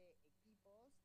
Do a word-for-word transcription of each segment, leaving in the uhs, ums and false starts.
veinte equipos,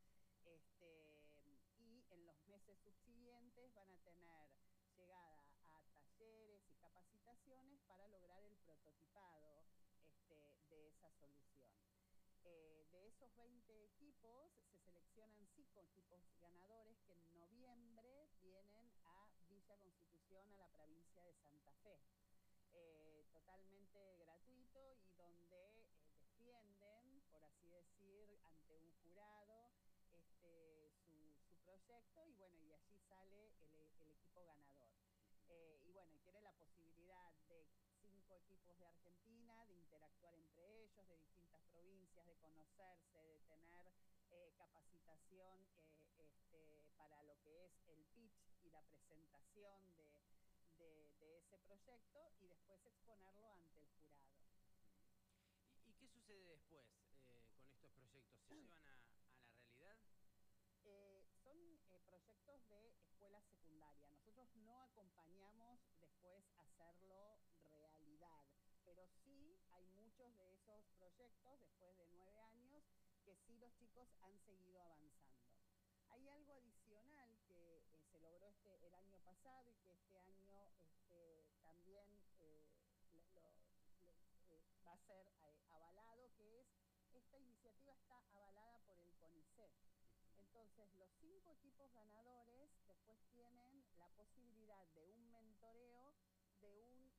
este, y en los meses subsiguientes van a tener llegada a talleres y capacitaciones para lograr el prototipado este, de esa solución. Eh, de esos veinte equipos se seleccionan cinco equipos ganadores que en noviembre vienen a Villa Constitución, a la provincia de Santa Fe. Eh, totalmente gratuito y donde eh, defienden, por así decir, ante un jurado este, su, su proyecto y bueno, y de allí sale el, el equipo ganador. Eh, y bueno, y tiene la posibilidad de cinco equipos de Argentina, de interactuar entre ellos, de distintas provincias, de conocerse, de tener eh, capacitación eh, este, para lo que es el pitch y la presentación de, de, de ese proyecto y después exponerlo ante el jurado. ¿Y, y qué sucede después eh, con estos proyectos? ¿Se llevan a, a la realidad? Eh, son eh, proyectos de escuela secundaria. Nosotros no acompañamos después a hacerlo realidad, pero sí hay muchos de esos proyectos, después de nueve años, que sí los chicos han seguido avanzando. Hay algo adicional que eh, se logró este, el año pasado y que este año este, también eh, lo, lo, eh, va a ser eh, avalado, que es, esta iniciativa está avalada por el CONICET. Entonces, los cinco equipos ganadores después tienen la posibilidad de un mentoreo de un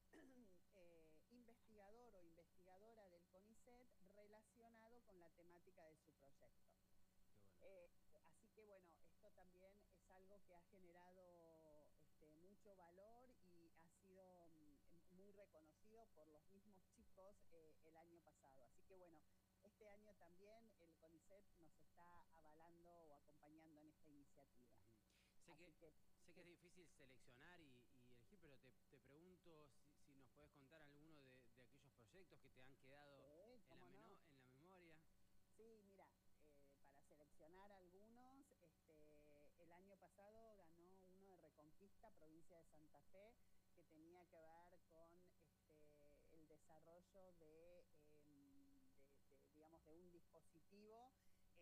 eh, investigador o investigadora del CONICET relacionado con la temática de su proyecto. Qué bueno. Eh, así que bueno, esto también es algo que ha generado este, mucho valor y ha sido mm, muy reconocido por los mismos chicos eh, el año pasado. Así que bueno, este año también el CONICET nos está avalando o acompañando en esta iniciativa. Uh-huh. Sé Así que, que, sé que sí. es difícil seleccionar y, y elegir, pero te, te pregunto si, si nos podés contar alguno de, de aquellos proyectos que te han quedado Sí, en la, ¿cómo no? meno, en la memoria. Sí, mira, eh, para seleccionar algunos, este, el año pasado ganó uno de Reconquista, provincia de Santa Fe, que tenía que ver con este, el desarrollo de, eh, de, de, digamos, de un dispositivo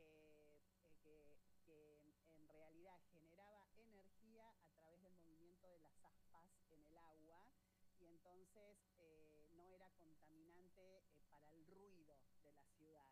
eh, eh, que, que en realidad generaba energía a través del movimiento de las aspas en el agua y entonces eh, no era contaminante eh, para el ruido de la ciudad.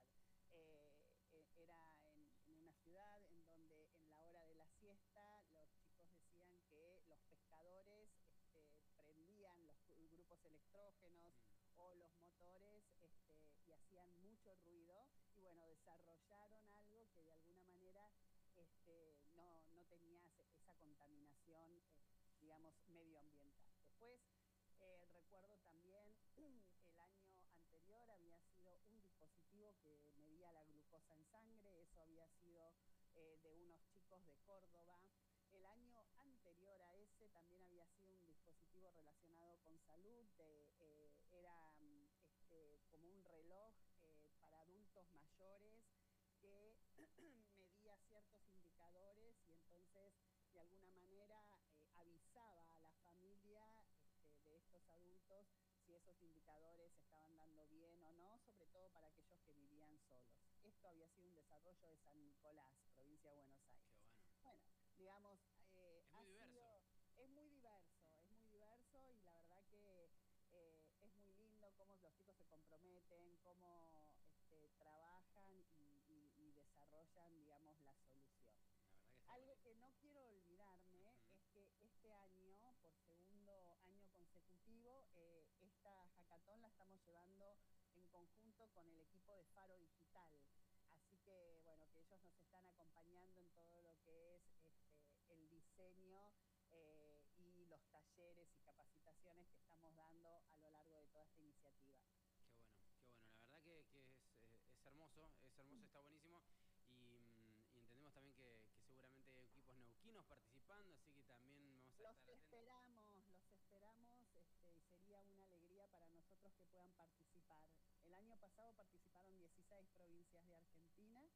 Eh, era en, en una ciudad en donde en la hora de la siesta los chicos decían que los pescadores este, prendían los grupos electrógenos Mm. o los motores este, y hacían mucho ruido y bueno, desarrollaron algo que de alguna manera este, no, no tenía esa contaminación eh, digamos medioambiental. Después Eh, recuerdo también el año anterior había sido un dispositivo que medía la glucosa en sangre, eso había sido eh, de unos chicos de Córdoba. El año anterior a ese también había sido un dispositivo relacionado con salud, de, eh, era este, como un reloj eh, para adultos mayores que medía ciertos indicadores y entonces de alguna manera eh, avisaba a la familia este, de estos adultos si esos indicadores estaban dando bien o no, sobre todo para aquellos que vivían solos. Esto había sido un desarrollo de San Nicolás, provincia de Buenos Aires. Qué bueno. Bueno, digamos, eh, Es ha muy sido, diverso. es muy diverso, es muy diverso y la verdad que eh, es muy lindo cómo los chicos se comprometen, cómo este, trabajan y, y, y desarrollan, digamos, la solución. La verdad que está Algo buenísimo. que no quiero olvidarme Uh-huh. es que este año, por segundo año consecutivo, eh, esta hackathon la estamos llevando en conjunto con el equipo de Faro Digital. Así que, bueno, que ellos nos están acompañando en todo lo que es este, el diseño eh, y los talleres y capacitaciones que estamos dando a lo largo de toda esta iniciativa. Qué bueno, qué bueno. La verdad que, que es, eh, es hermoso, es hermoso, está buenísimo. Y, y entendemos también que, que seguramente hay equipos neuquinos participando, así que también vamos a Los estar atentos. esperamos, los esperamos este, y sería una alegría para nosotros que puedan participar. El año pasado participaron dieciséis provincias de Argentina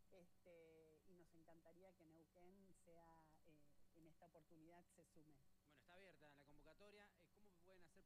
este, y nos encantaría que Neuquén sea, eh, en esta oportunidad se sume. Bueno, está abierta la convocatoria.